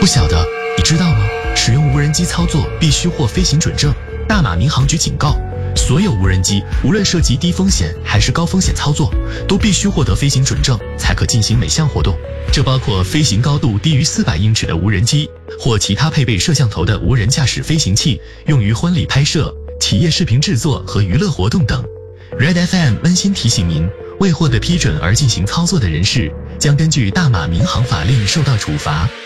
不晓得，你知道吗？使用无人机操作必须获飞行准证。大马民航局警告，所有无人机无论涉及低风险还是高风险操作，都必须获得飞行准证才可进行每项活动。这包括飞行高度低于400英尺的无人机，或其他配备摄像头的无人驾驶飞行器，用于婚礼拍摄、企业视频制作和娱乐活动等。Red FM 温馨提醒您，未获得批准而进行操作的人士，将根据大马民航法令受到处罚。